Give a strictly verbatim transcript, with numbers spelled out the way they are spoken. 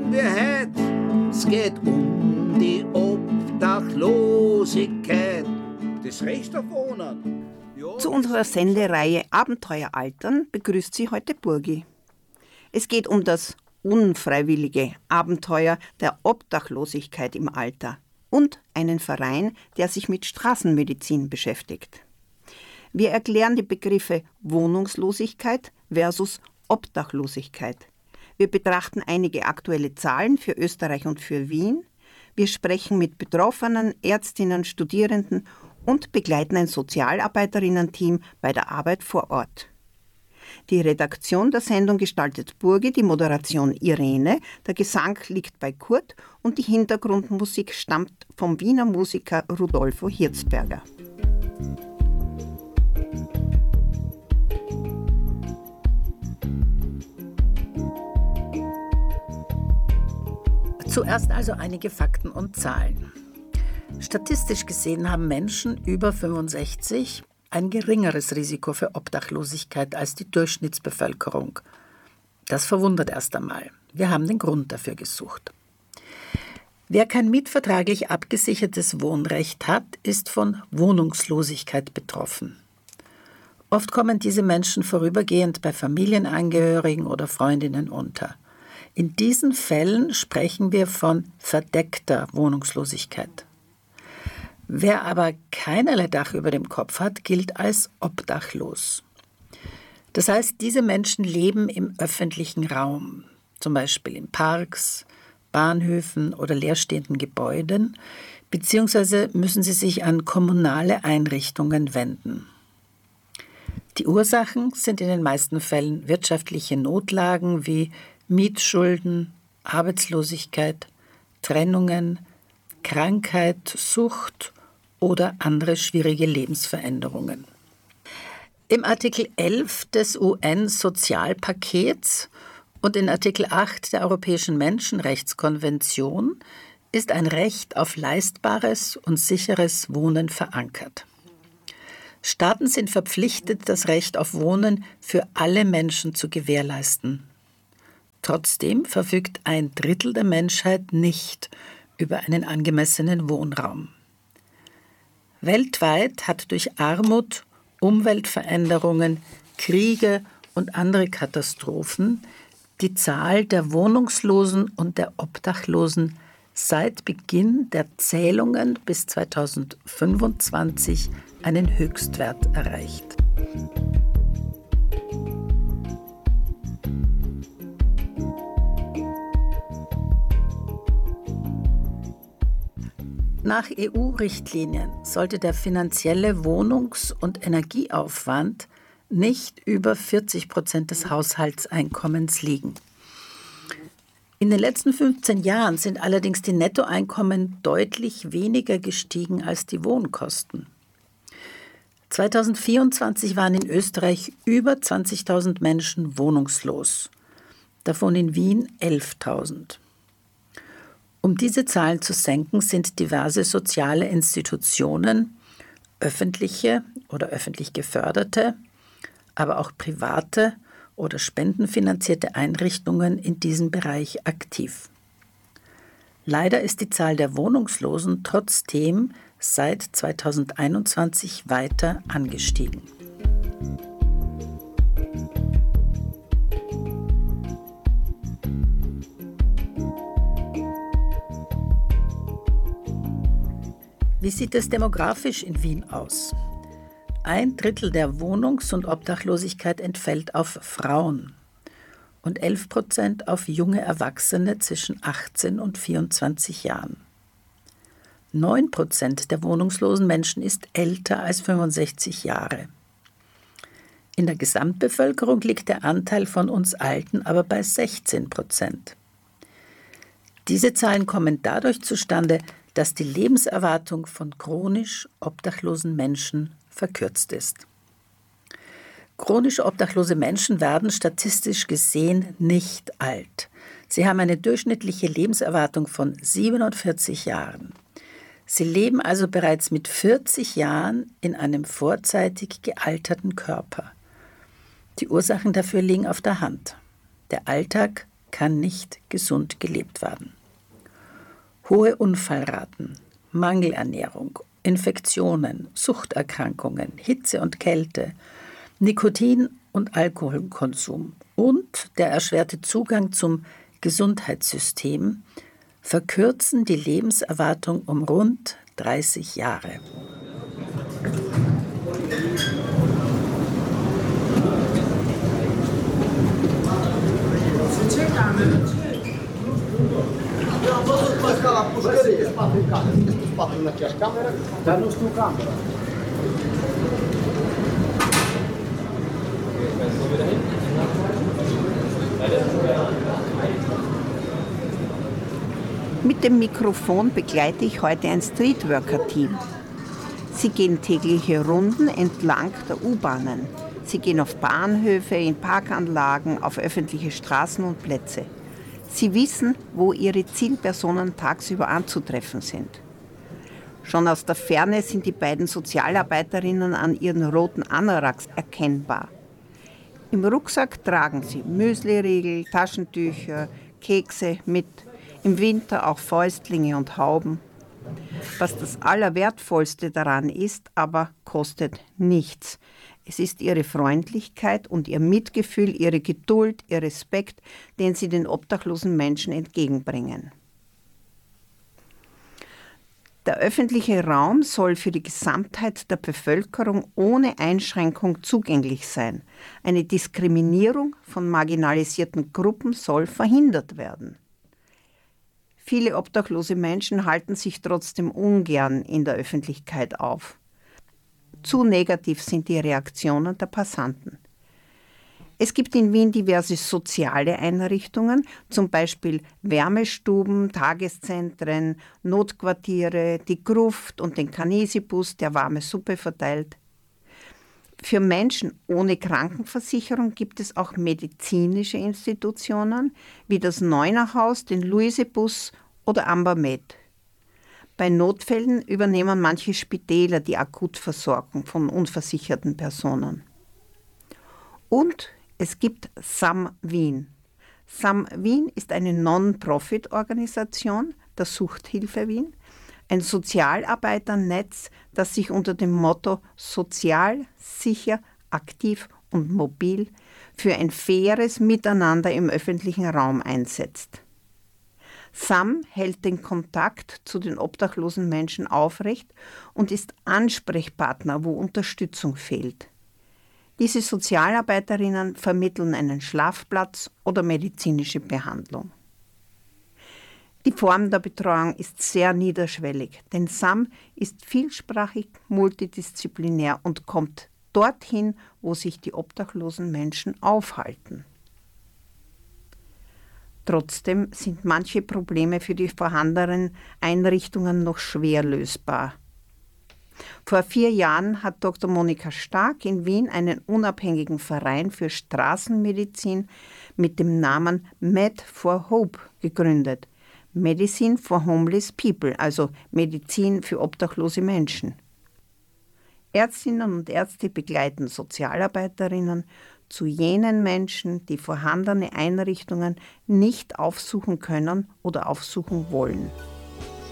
reden wir heut? Es geht um die Obdachlosigkeit. Das Recht auf Wohnen. Ja, Zu unserer Sendereihe Abenteuer altern begrüßt Sie heute Burgi. Es geht um das unfreiwillige Abenteuer der Obdachlosigkeit im Alter und einen Verein, der sich mit Straßenmedizin beschäftigt. Wir erklären die Begriffe Wohnungslosigkeit versus Obdachlosigkeit. Wir betrachten einige aktuelle Zahlen für Österreich und für Wien. Wir sprechen mit Betroffenen, Ärztinnen, Studierenden und begleiten ein Sozialarbeiterinnen-Team bei der Arbeit vor Ort. Die Redaktion der Sendung gestaltet Burgi, die Moderation Irene, der Gesang liegt bei Kurt und die Hintergrundmusik stammt vom Wiener Musiker Rudolfo Hirzberger. Zuerst also einige Fakten und Zahlen. Statistisch gesehen haben Menschen über fünfundsechzig ein geringeres Risiko für Obdachlosigkeit als die Durchschnittsbevölkerung. Das verwundert erst einmal. Wir haben den Grund dafür gesucht. Wer kein mietvertraglich abgesichertes Wohnrecht hat, ist von Wohnungslosigkeit betroffen. Oft kommen diese Menschen vorübergehend bei Familienangehörigen oder Freundinnen unter. In diesen Fällen sprechen wir von verdeckter Wohnungslosigkeit. Wer aber keinerlei Dach über dem Kopf hat, gilt als obdachlos. Das heißt, diese Menschen leben im öffentlichen Raum, zum Beispiel in Parks, Bahnhöfen oder leerstehenden Gebäuden, beziehungsweise müssen sie sich an kommunale Einrichtungen wenden. Die Ursachen sind in den meisten Fällen wirtschaftliche Notlagen wie Mietschulden, Arbeitslosigkeit, Trennungen, Krankheit, Sucht oder andere schwierige Lebensveränderungen. Im Artikel elf des U N-Sozialpakets und in Artikel acht der Europäischen Menschenrechtskonvention ist ein Recht auf leistbares und sicheres Wohnen verankert. Staaten sind verpflichtet, das Recht auf Wohnen für alle Menschen zu gewährleisten. Trotzdem verfügt ein Drittel der Menschheit nicht über einen angemessenen Wohnraum. Weltweit hat durch Armut, Umweltveränderungen, Kriege und andere Katastrophen die Zahl der Wohnungslosen und der Obdachlosen seit Beginn der Zählungen bis zweitausendfünfundzwanzig einen Höchstwert erreicht. Nach E U-Richtlinien sollte der finanzielle Wohnungs- und Energieaufwand nicht über vierzig Prozent des Haushaltseinkommens liegen. In den letzten fünfzehn Jahren sind allerdings die Nettoeinkommen deutlich weniger gestiegen als die Wohnkosten. zweitausendvierundzwanzig waren in Österreich über zwanzigtausend Menschen wohnungslos, davon in Wien elftausend. Um diese Zahlen zu senken, sind diverse soziale Institutionen, öffentliche oder öffentlich geförderte, aber auch private oder spendenfinanzierte Einrichtungen in diesem Bereich aktiv. Leider ist die Zahl der Wohnungslosen trotzdem seit zweitausendeinundzwanzig weiter angestiegen. Wie sieht es demografisch in Wien aus? Ein Drittel der Wohnungs- und Obdachlosigkeit entfällt auf Frauen und elf Prozent auf junge Erwachsene zwischen achtzehn und vierundzwanzig Jahren. neun Prozent der wohnungslosen Menschen ist älter als fünfundsechzig Jahre. In der Gesamtbevölkerung liegt der Anteil von uns Alten aber bei sechzehn Prozent. Diese Zahlen kommen dadurch zustande, dass die Lebenserwartung von chronisch obdachlosen Menschen verkürzt ist. Chronisch obdachlose Menschen werden statistisch gesehen nicht alt. Sie haben eine durchschnittliche Lebenserwartung von siebenundvierzig Jahren. Sie leben also bereits mit vierzig Jahren in einem vorzeitig gealterten Körper. Die Ursachen dafür liegen auf der Hand. Der Alltag kann nicht gesund gelebt werden. Hohe Unfallraten, Mangelernährung, Infektionen, Suchterkrankungen, Hitze und Kälte, Nikotin- und Alkoholkonsum und der erschwerte Zugang zum Gesundheitssystem verkürzen die Lebenserwartung um rund dreißig Jahre. Mit dem Mikrofon begleite ich heute ein Streetworker-Team. Sie gehen tägliche Runden entlang der U-Bahnen. Sie gehen auf Bahnhöfe, in Parkanlagen, auf öffentliche Straßen und Plätze. Sie wissen, wo ihre Zielpersonen tagsüber anzutreffen sind. Schon aus der Ferne sind die beiden Sozialarbeiterinnen an ihren roten Anoraks erkennbar. Im Rucksack tragen sie Müsliriegel, Taschentücher, Kekse mit, im Winter auch Fäustlinge und Hauben. Was das Allerwertvollste daran ist, aber kostet nichts. Es ist ihre Freundlichkeit und ihr Mitgefühl, ihre Geduld, ihr Respekt, den sie den obdachlosen Menschen entgegenbringen. Der öffentliche Raum soll für die Gesamtheit der Bevölkerung ohne Einschränkung zugänglich sein. Eine Diskriminierung von marginalisierten Gruppen soll verhindert werden. Viele obdachlose Menschen halten sich trotzdem ungern in der Öffentlichkeit auf. Zu negativ sind die Reaktionen der Passanten. Es gibt in Wien diverse soziale Einrichtungen, zum Beispiel Wärmestuben, Tageszentren, Notquartiere, die Gruft und den Canesibus, der warme Suppe verteilt. Für Menschen ohne Krankenversicherung gibt es auch medizinische Institutionen, wie das Neunerhaus, den Luisebus oder Ambermed. Bei Notfällen übernehmen manche Spitäler die Akutversorgung von unversicherten Personen. Und es gibt S A M Wien. S A M Wien ist eine Non-Profit-Organisation der Suchthilfe Wien, ein Sozialarbeiternetz, das sich unter dem Motto sozial, sicher, aktiv und mobil für ein faires Miteinander im öffentlichen Raum einsetzt. S A M hält den Kontakt zu den obdachlosen Menschen aufrecht und ist Ansprechpartner, wo Unterstützung fehlt. Diese Sozialarbeiterinnen vermitteln einen Schlafplatz oder medizinische Behandlung. Die Form der Betreuung ist sehr niederschwellig, denn S A M ist vielsprachig, multidisziplinär und kommt dorthin, wo sich die obdachlosen Menschen aufhalten. Trotzdem sind manche Probleme für die vorhandenen Einrichtungen noch schwer lösbar. Vor vier Jahren hat Doktor Monika Stark in Wien einen unabhängigen Verein für Straßenmedizin mit dem Namen Med for Hope gegründet. Medicine for Homeless People, also Medizin für obdachlose Menschen. Ärztinnen und Ärzte begleiten Sozialarbeiterinnen zu jenen Menschen, die vorhandene Einrichtungen nicht aufsuchen können oder aufsuchen wollen.